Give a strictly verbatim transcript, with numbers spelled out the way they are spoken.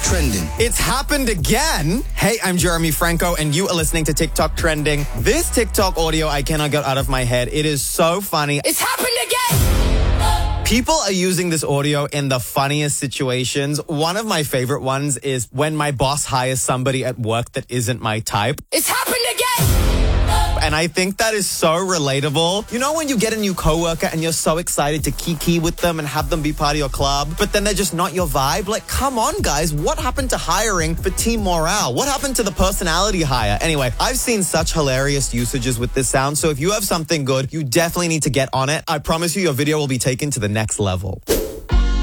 Trending. It's happened again. Hey, I'm Jeremy Franco, and you are listening to TikTok Trending. This TikTok audio I cannot get out of my head. It is so funny. It's happened again! People are using this audio in the funniest situations. One of my favorite ones is when my boss hires somebody at work that isn't my type. It's happened again! And I think that is so relatable. You know when you get a new coworker and you're so excited to kiki with them and have them be part of your club, but then they're just not your vibe? Like, come on, guys. What happened to hiring for team morale? What happened to the personality hire? Anyway, I've seen such hilarious usages with this sound, so if you have something good, you definitely need to get on it. I promise you your video will be taken to the next level.